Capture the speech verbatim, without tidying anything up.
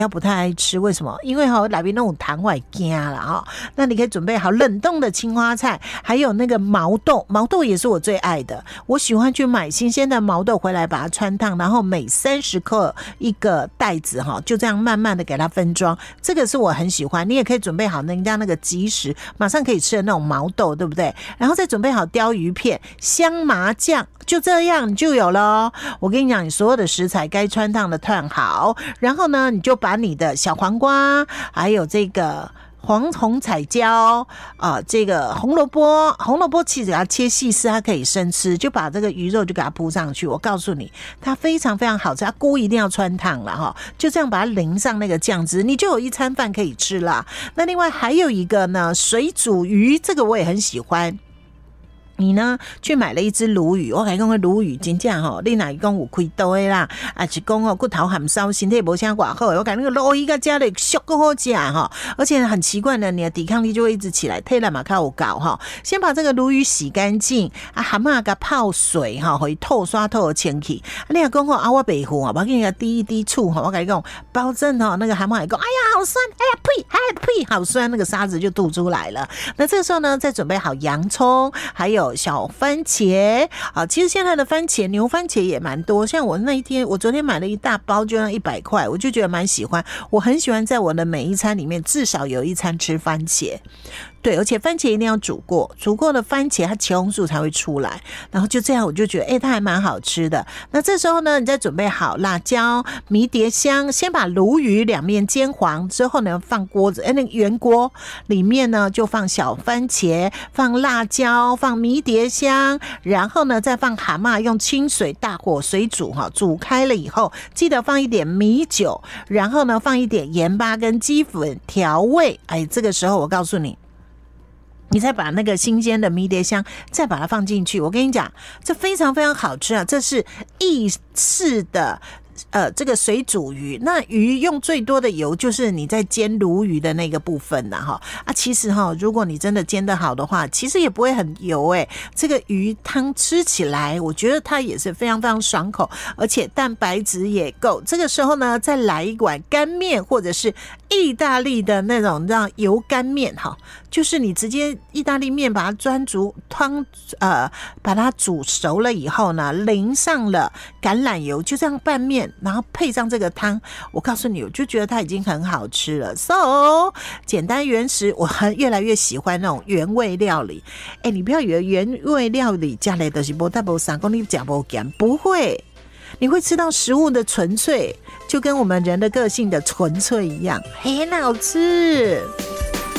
要不太爱吃，为什么？因为哈里面那种糖我会惊了哈。那你可以准备好冷冻的青花菜，还有那个毛豆，毛豆也是我最爱的。我喜欢去买新鲜的毛豆回来，把它穿烫，然后每三十克一个袋子哈，就这样慢慢的给它分装。这个是我很喜欢。你也可以准备好人家那个即食马上可以吃的那种毛豆，对不对？然后再准备好鲷鱼片、香麻酱，就这样就有了哦。我跟你讲，你所有的食材该穿烫的烫好，然后呢，你就把你的小黄瓜，还有这个黄红彩椒啊、呃，这个红萝卜，红萝卜其实要切细丝，它可以生吃，就把这个鱼肉就给它铺上去。我告诉你，它非常非常好吃，它菇一定要穿烫了哈，就这样把它淋上那个酱汁，你就有一餐饭可以吃啦。那另外还有一个呢，水煮鱼，这个我也很喜欢。你呢去买了一只鲈鱼，我跟你讲鲈鱼真正吼，你哪讲有开刀的啦，啊是讲哦骨头含烧，身体无啥偌好，我感觉那个鲈鱼个加的俗个好吃哈，而且很奇怪的，你的抵抗力就会一直起来，体力嘛较有够哈。先把这个鲈鱼洗干净，啊蛤蟆给泡水哈，可以透刷透的清气。你也讲吼啊，我北湖啊，我给你滴一滴醋哈，我跟你讲，保证哈那个蛤蟆也讲，哎呀好酸，哎呀呸，哎呸，好酸，那个沙子就吐出来了。那这个时候呢，再准备好洋葱，还有小番茄啊，其实现在的番茄牛番茄也蛮多，像我那一天我昨天买了一大包，就要一百块，我就觉得蛮喜欢。我很喜欢在我的每一餐里面至少有一餐吃番茄。对，而且番茄一定要煮过，煮过的番茄它茄红素才会出来，然后就这样我就觉得哎、欸，它还蛮好吃的。那这时候呢，你再准备好辣椒、迷迭香，先把鲈鱼两面煎黄之后呢，放锅子，哎、欸，那个圆锅里面呢就放小番茄、放辣椒、放迷迭香，然后呢再放蛤蟆，用清水大火水煮哈，煮开了以后，记得放一点米酒，然后呢放一点盐巴跟鸡粉调味。哎，这个时候我告诉你。你再把那个新鲜的迷迭香再把它放进去，我跟你讲，这非常非常好吃啊！这是意式的呃这个水煮鱼，那鱼用最多的油就是你在煎鲈鱼的那个部分啦哈啊，其实哈，如果你真的煎得好的话，其实也不会很油诶、欸。这个鱼汤吃起来，我觉得它也是非常非常爽口，而且蛋白质也够。这个时候呢，再来一碗干面或者是意大利的那种让油干面哈，就是你直接意大利面把它专煮汤呃把它煮熟了以后呢，淋上了橄榄油，就这样拌面，然后配上这个汤，我告诉你，我就觉得它已经很好吃了。So 简单原始，我很越来越喜欢那种原味料理。哎，你不要以为原味料理加来的是不大不三公你加不咸，不会。你会吃到食物的纯粹，就跟我们人的个性的纯粹一样，很好吃。